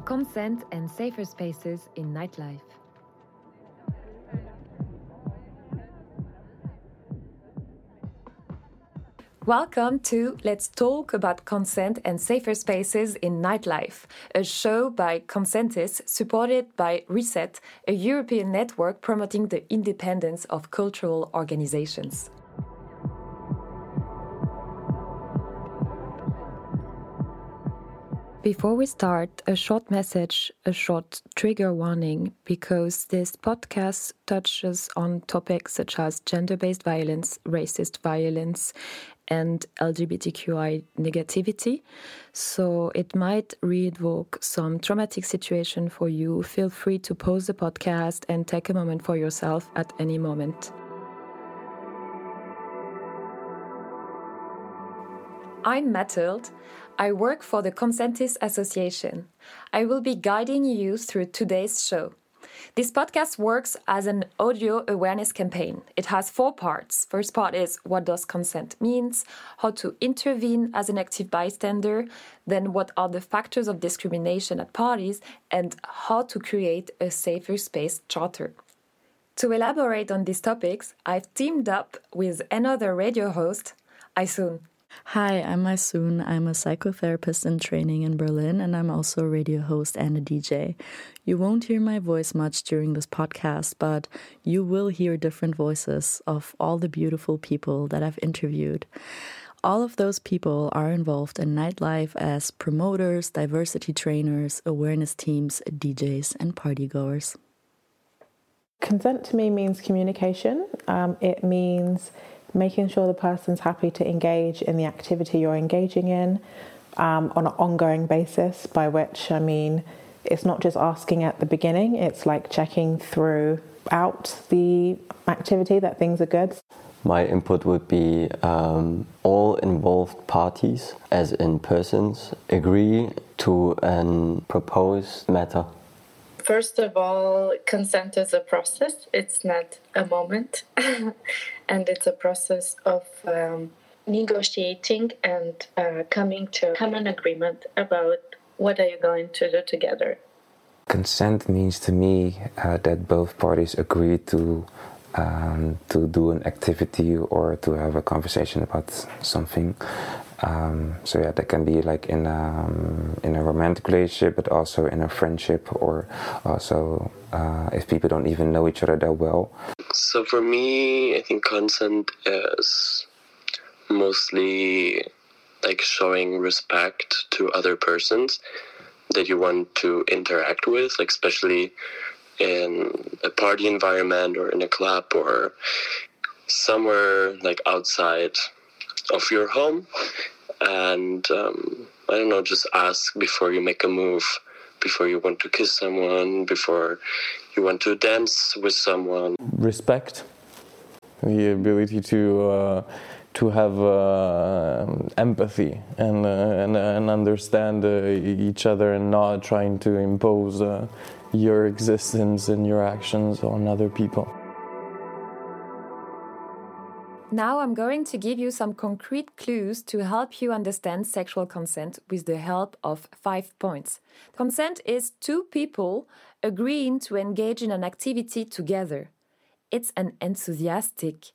Consent and safer spaces in nightlife. Welcome to Let's Talk About Consent and Safer Spaces in Nightlife, a show by Consentis supported by Reset, a European network promoting the independence of cultural organizations. Before we start, a short message, a short trigger warning, because this podcast touches on topics such as gender-based violence, racist violence, and LGBTQI negativity. So it might re-evoke some traumatic situation for you. Feel free to pause the podcast and take a moment for yourself at any moment. I'm Mathilde. I work for the Consentis Association. I will be guiding you through today's show. This podcast works as an audio awareness campaign. It has 4 parts. First part is what does consent means, how to intervene as an active bystander, then what are the factors of discrimination at parties, and how to create a safer space charter. To elaborate on these topics, I've teamed up with another radio host, Aysun. Hi, I'm Aysun. I'm a psychotherapist in training in Berlin, and I'm also a radio host and a DJ. You won't hear my voice much during this podcast, but you will hear different voices of all the beautiful people that I've interviewed. All of those people are involved in nightlife as promoters, diversity trainers, awareness teams, DJs, and partygoers. Consent to me means communication. It means making sure the person's happy to engage in the activity you're engaging in on an ongoing basis, by which I mean it's not just asking at the beginning, it's like checking throughout the activity that things are good. My input would be all involved parties, as in persons, agree to a proposed matter. First of all, consent is a process. It's not a moment. And it's a process of negotiating and coming to a common agreement about what are you going to do together. Consent means to me that both parties agree to do an activity or to have a conversation about something. So yeah, that can be like in a romantic relationship, but also in a friendship, or also if people don't even know each other that well. So for me, I think consent is mostly like showing respect to other persons that you want to interact with, like especially in a party environment or in a club or somewhere like outside of your home. And I don't know, just ask before you make a move, before you want to kiss someone, before you want to dance with someone. Respect, the ability to have empathy and understand each other, and not trying to impose your existence and your actions on other people. Now I'm going to give you some concrete clues to help you understand sexual consent with the help of 5 points. Consent is 2 people agreeing to engage in an activity together. It's an enthusiastic,